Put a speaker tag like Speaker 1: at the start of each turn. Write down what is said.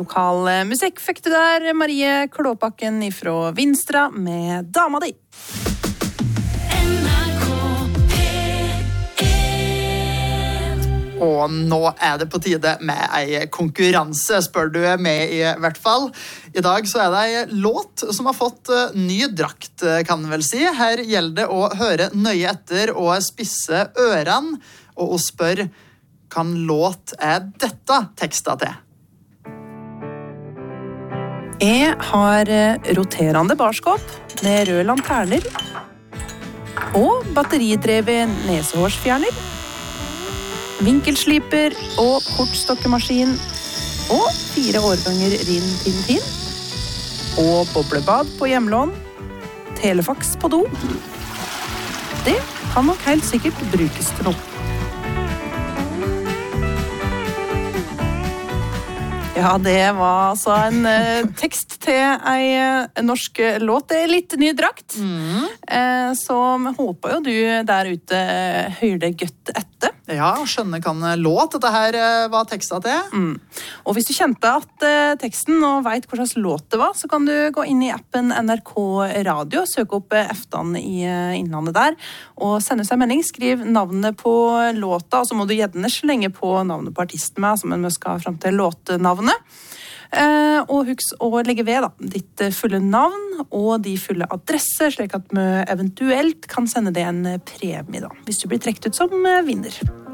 Speaker 1: Lokal musikk fikk du der, Marie Klåbakken fra Vinstra med Dama di.
Speaker 2: Og nå det på tide med en konkurranse, spør du meg I hvert fall. I dag så det en låt som har fått ny drakt, kan vel si. Her gjelder det å høre nøye etter og spisse ørene, og å spørre, kan låt dette tekstet til?
Speaker 1: Jeg har roterende barskåp med røde lanterner og batteridrevet nesehårsfjerner, vinkelsliper og kortstokkemaskin og 4 årganger Rin Tintin og boblebad på hjemlån, telefax på do. Det kan nok helt sikkert brukes til noe. Ja, det var altså en tekst til en norsk låt. Det litt ny drakt, så håper jo du der ute hører det godt etter.
Speaker 2: Ja, skjønner kan låt dette her var tekstet til.
Speaker 1: Og hvis du kjente at teksten og vet hva slags låt det var, så kan du gå inn I appen NRK Radio, søke opp Eftan I innlandet der, og sende seg en melding, skriv navnet på låta, og så må du gjerne slenge på navnet på artisten med, som vi skal frem til låtnavnet. Og husk å legge ved ditt fulle navn og de fulle adresser, slik at vi eventuelt kan sende deg en premie hvis du blir trekt ut som vinner.